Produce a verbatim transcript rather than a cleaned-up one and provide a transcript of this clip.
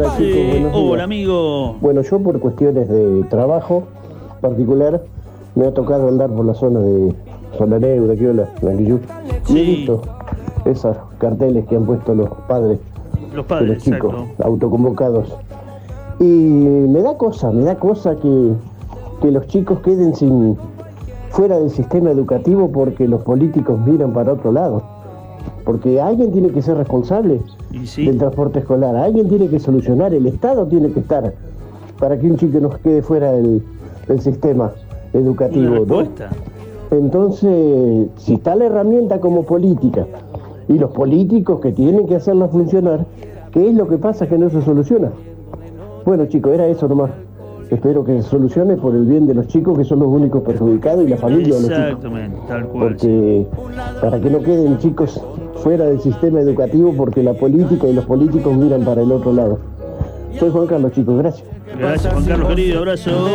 Hola chicos, Eh, buenos días. hola amigo. Bueno, yo por cuestiones de trabajo particular me ha tocado andar por la zona de Solaneu, de aquí de la Blanquillú, y he Sí. visto esos carteles que han puesto los padres Los de padres, los chicos exacto. autoconvocados. Y me da cosa, me da cosa que, que los chicos queden sin fuera del sistema educativo porque los políticos miran para otro lado. Porque alguien tiene que ser responsable Y sí. del transporte escolar, alguien tiene que solucionar, el Estado tiene que estar para que un chico no quede fuera del, del sistema educativo, Una ¿no? respuesta. Entonces, si está la herramienta como política y los políticos que tienen que hacerla funcionar, ¿qué es lo que pasa que no se soluciona? Bueno chicos, era eso nomás. Espero que se solucione por el bien de los chicos que son los únicos perjudicados y la familia de los chicos. Exactamente, tal cual. Sí. Porque para que no queden chicos fuera del sistema educativo porque la política y los políticos miran para el otro lado. Soy Juan Carlos, chicos, gracias. Gracias Juan Carlos, querido, abrazo.